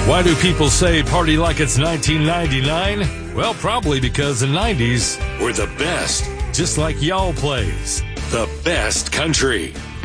Why do people say party like it's 1999? Well, probably because the 90s were the best, just like y'all plays. The best country.